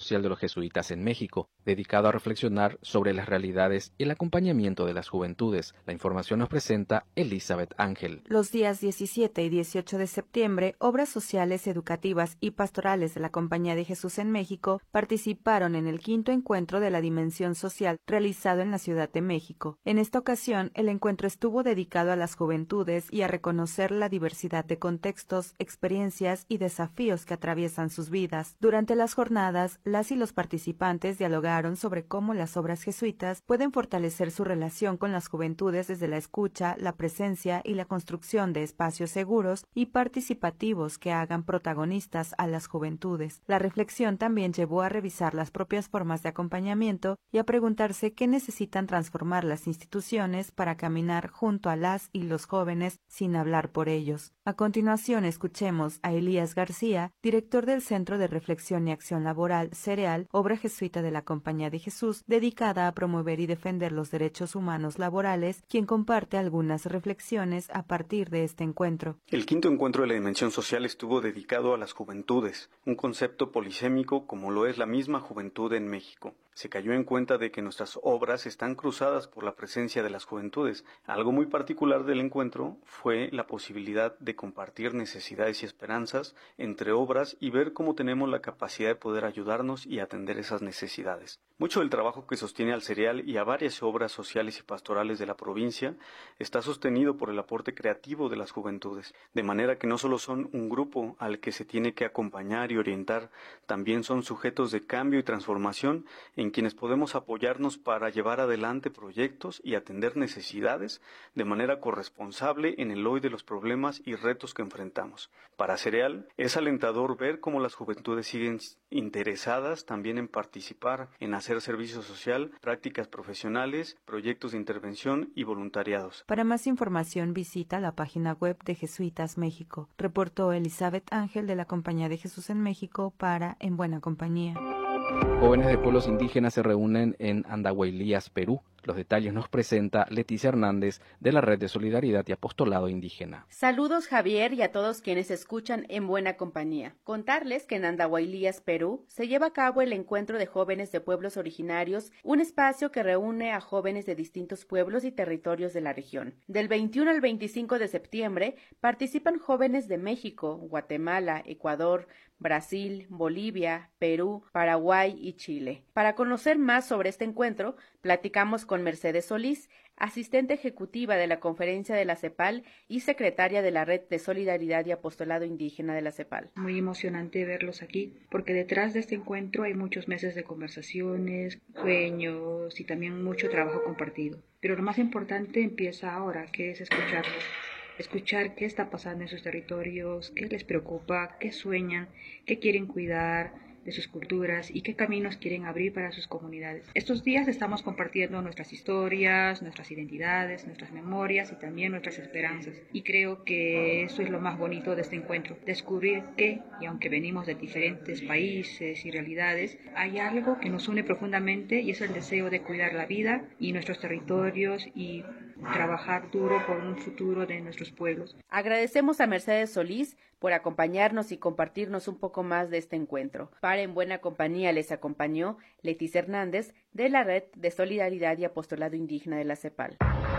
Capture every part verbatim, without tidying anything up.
Social de los Jesuitas en México, dedicado a reflexionar sobre las realidades y el acompañamiento de las juventudes. La información nos presenta Elizabeth Ángel. Los días diecisiete y dieciocho de septiembre, obras sociales, educativas y pastorales de la Compañía de Jesús en México participaron en el quinto encuentro de la Dimensión Social realizado en la Ciudad de México. En esta ocasión, el encuentro estuvo dedicado a las juventudes y a reconocer la diversidad de contextos, experiencias y desafíos que atraviesan sus vidas. Durante las jornadas, las y los participantes dialogaron sobre cómo las obras jesuitas pueden fortalecer su relación con las juventudes desde la escucha, la presencia y la construcción de espacios seguros y participativos que hagan protagonistas a las juventudes. La reflexión también llevó a revisar las propias formas de acompañamiento y a preguntarse qué necesitan transformar las instituciones para caminar junto a las y los jóvenes sin hablar por ellos. A continuación, escuchemos a Elías García, director del Centro de Reflexión y Acción Laboral Cereal, obra jesuita de la Compañía de Jesús, dedicada a promover y defender los derechos humanos laborales, quien comparte algunas reflexiones a partir de este encuentro. El quinto encuentro de la Dimensión Social estuvo dedicado a las juventudes, un concepto polisémico como lo es la misma juventud en México. Se cayó en cuenta de que nuestras obras están cruzadas por la presencia de las juventudes. Algo muy particular del encuentro fue la posibilidad de compartir necesidades y esperanzas entre obras y ver cómo tenemos la capacidad de poder ayudarnos y atender esas necesidades. Mucho del trabajo que sostiene al Cereal y a varias obras sociales y pastorales de la provincia está sostenido por el aporte creativo de las juventudes, de manera que no solo son un grupo al que se tiene que acompañar y orientar, también son sujetos de cambio y transformación en quienes podemos apoyarnos para llevar adelante proyectos y atender necesidades de manera corresponsable en el hoy de los problemas y retos que enfrentamos. Para Cereal es alentador ver cómo las juventudes siguen interesadas también en participar, en hacer servicio social, prácticas profesionales, proyectos de intervención y voluntariados. Para más información visita la página web de Jesuitas México. Reportó Elizabeth Ángel de la Compañía de Jesús en México para En Buena Compañía. Jóvenes de pueblos indígenas se reúnen en Andahuaylías, Perú. Los detalles nos presenta Leticia Hernández de la Red de Solidaridad y Apostolado Indígena. Saludos, Javier, y a todos quienes escuchan En Buena Compañía. Contarles que en Andahuaylías, Perú, se lleva a cabo el Encuentro de Jóvenes de Pueblos Originarios, un espacio que reúne a jóvenes de distintos pueblos y territorios de la región. Del veintiuno al veinticinco de septiembre participan jóvenes de México, Guatemala, Ecuador, Brasil, Bolivia, Perú, Paraguay y Chile. Para conocer más sobre este encuentro, platicamos con Mercedes Solís, asistente ejecutiva de la Conferencia de la CEPAL y secretaria de la Red de Solidaridad y Apostolado Indígena de la CEPAL. Muy emocionante verlos aquí, porque detrás de este encuentro hay muchos meses de conversaciones, sueños y también mucho trabajo compartido. Pero lo más importante empieza ahora, que es escucharlos. Escuchar qué está pasando en sus territorios, qué les preocupa, qué sueñan, qué quieren cuidar de sus culturas y qué caminos quieren abrir para sus comunidades. Estos días estamos compartiendo nuestras historias, nuestras identidades, nuestras memorias y también nuestras esperanzas. Y creo que eso es lo más bonito de este encuentro, descubrir que, y aunque venimos de diferentes países y realidades, hay algo que nos une profundamente y es el deseo de cuidar la vida y nuestros territorios y trabajar duro por un futuro de nuestros pueblos. Agradecemos a Mercedes Solís por acompañarnos y compartirnos un poco más de este encuentro. Para En Buena Compañía les acompañó Leticia Hernández de la Red de Solidaridad y Apostolado Indígena de la CEPAL.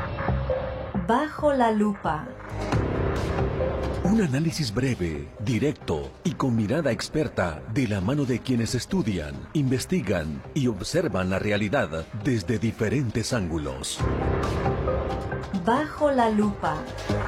Bajo la lupa. Un análisis breve, directo y con mirada experta de la mano de quienes estudian, investigan y observan la realidad desde diferentes ángulos. Bajo la lupa.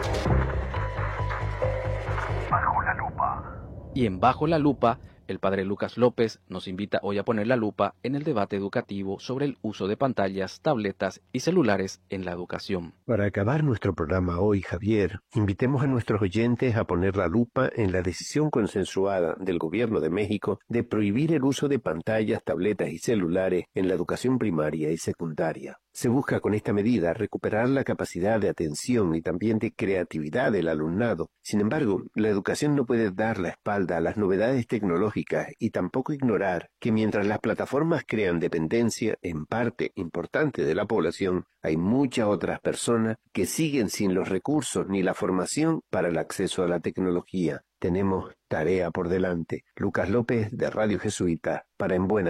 Bajo la lupa. Y en Bajo la Lupa, el padre Lucas López nos invita hoy a poner la lupa en el debate educativo sobre el uso de pantallas, tabletas y celulares en la educación. Para acabar nuestro programa hoy, Javier, invitemos a nuestros oyentes a poner la lupa en la decisión consensuada del Gobierno de México de prohibir el uso de pantallas, tabletas y celulares en la educación primaria y secundaria. Se busca con esta medida recuperar la capacidad de atención y también de creatividad del alumnado. Sin embargo, la educación no puede dar la espalda a las novedades tecnológicas y tampoco ignorar que mientras las plataformas crean dependencia en parte importante de la población, hay muchas otras personas que siguen sin los recursos ni la formación para el acceso a la tecnología. Tenemos tarea por delante. Lucas López de Radio Jesuita para En Buena